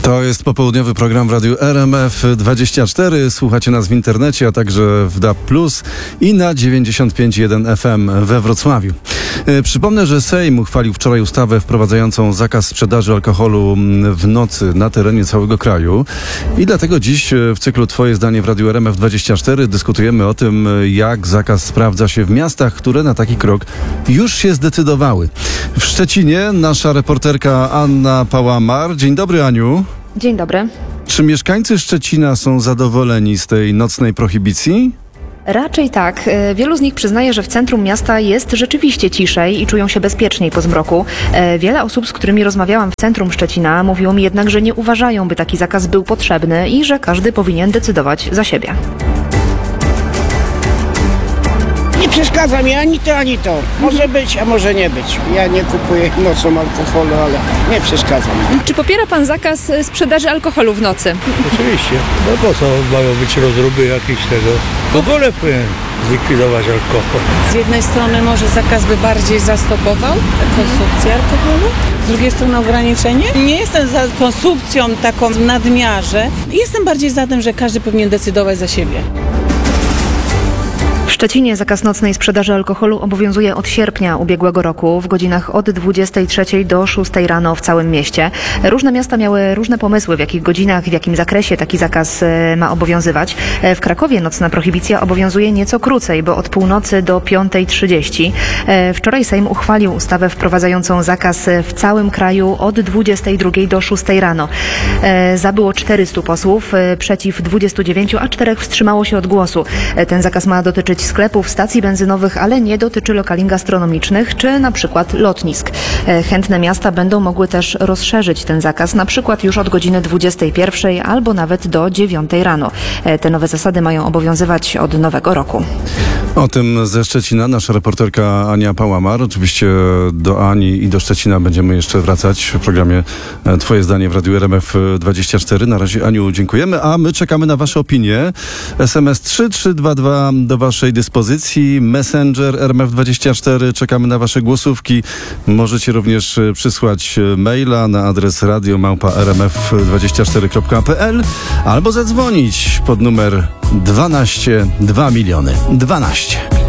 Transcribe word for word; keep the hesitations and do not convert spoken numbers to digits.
To jest popołudniowy program w Radiu R M F dwadzieścia cztery. Słuchacie nas w internecie, a także w D A B plus i na dziewięćdziesiąt pięć jeden F M we Wrocławiu. E, przypomnę, że Sejm uchwalił wczoraj ustawę wprowadzającą zakaz sprzedaży alkoholu w nocy na terenie całego kraju. I dlatego dziś w cyklu Twoje zdanie w Radiu R M F dwadzieścia cztery dyskutujemy o tym, jak zakaz sprawdza się w miastach, które na taki krok już się zdecydowały. W Szczecinie nasza reporterka Anna Pałamar. Dzień dobry, Aniu. Dzień dobry. Czy mieszkańcy Szczecina są zadowoleni z tej nocnej prohibicji? Raczej tak. Wielu z nich przyznaje, że w centrum miasta jest rzeczywiście ciszej i czują się bezpieczniej po zmroku. Wiele osób, z którymi rozmawiałam w centrum Szczecina, mówiło mi jednak, że nie uważają, by taki zakaz był potrzebny i że każdy powinien decydować za siebie. Nie przeszkadza mi ani to, ani to. Może być, a może nie być. Ja nie kupuję nocą alkoholu, ale nie przeszkadza mi. Czy popiera pan zakaz sprzedaży alkoholu w nocy? Oczywiście. No po co mają być rozruby jakieś tego? W ogóle powinien zlikwidować alkohol. Z jednej strony może zakaz by bardziej zastopował konsumpcję alkoholu, z drugiej strony ograniczenie. Nie jestem za konsumpcją taką w nadmiarze. Jestem bardziej za tym, że każdy powinien decydować za siebie. W Szczecinie zakaz nocnej sprzedaży alkoholu obowiązuje od sierpnia ubiegłego roku w godzinach od dwudziestej trzeciej do szóstej rano w całym mieście. Różne miasta miały różne pomysły, w jakich godzinach, w jakim zakresie taki zakaz ma obowiązywać. W Krakowie nocna prohibicja obowiązuje nieco krócej, bo od północy do piątej trzydzieści. Wczoraj Sejm uchwalił ustawę wprowadzającą zakaz w całym kraju od dwudziestej drugiej do szóstej rano. Za było czterystu posłów, przeciw dwudziestu dziewięciu, a czterech wstrzymało się od głosu. Ten zakaz ma dotyczyć sklepów, stacji benzynowych, ale nie dotyczy lokali gastronomicznych czy na przykład lotnisk. Chętne miasta będą mogły też rozszerzyć ten zakaz, na przykład już od godziny dwudziestej pierwszej albo nawet do dziewiątej rano. Te nowe zasady mają obowiązywać od nowego roku. O tym ze Szczecina nasza reporterka Ania Pałamar. Oczywiście do Ani i do Szczecina będziemy jeszcze wracać w programie Twoje zdanie w Radiu R M F dwadzieścia cztery. Na razie, Aniu, dziękujemy, a my czekamy na Wasze opinie. S M S trzy trzy dwa dwa do Waszej dyspozycji. Messenger R M F dwadzieścia cztery. Czekamy na Wasze głosówki. Możecie również przysłać maila na adres radio małpa r m f dwadzieścia cztery kropka p l albo zadzwonić pod numer dwanaście dwa miliony dwanaście.